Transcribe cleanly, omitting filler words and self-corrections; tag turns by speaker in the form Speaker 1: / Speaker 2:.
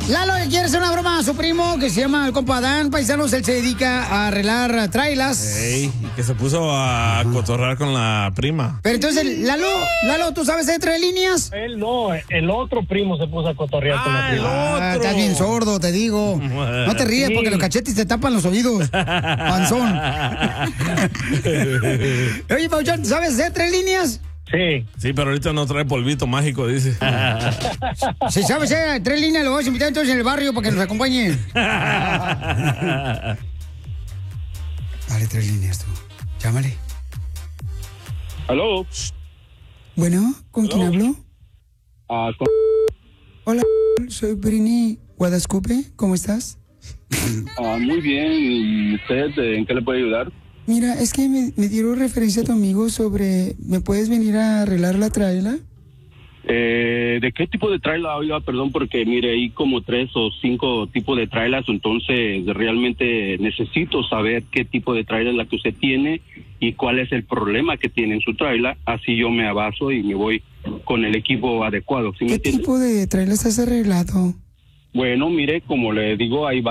Speaker 1: Lalo le quiere hacer una broma a su primo que se llama el compa Dan. Paisanos, él se dedica a arreglar trailas.
Speaker 2: Ey, y que se puso a cotorrar con la prima.
Speaker 1: Pero entonces, Lalo, ¿tú sabes de 3 líneas?
Speaker 3: Él no, el otro primo se puso a cotorrear con la prima.
Speaker 1: Estás bien sordo, te digo. No te ríes porque los cachetes te tapan los oídos. Panzón. Oye, Pauchón, ¿sabes de 3 líneas?
Speaker 3: Sí.
Speaker 2: Sí, pero ahorita no trae polvito mágico, dice.
Speaker 1: Si sabes 3 líneas, lo vamos a invitar entonces en el barrio para que nos acompañen. Vale, 3 líneas tú. Llámale.
Speaker 4: ¿Aló?
Speaker 1: Bueno, ¿con quién hablo? Hola, soy Brini Guadascupe. ¿Cómo estás?
Speaker 4: Muy bien. ¿Y usted en qué le puede ayudar?
Speaker 1: Mira, es que me dieron referencia a tu amigo sobre... ¿Me puedes venir a arreglar la traila?
Speaker 4: ¿De qué tipo de traila? Oiga, perdón, porque mire, hay como 3 o 5 tipos de trailas, entonces realmente necesito saber qué tipo de traila es la que usted tiene y cuál es el problema que tiene en su traila, así yo me abaso y me voy con el equipo adecuado. ¿Sí me
Speaker 1: ¿Qué
Speaker 4: entiende?
Speaker 1: tipo de traila has arreglado?
Speaker 4: Bueno, mire, como le digo, hay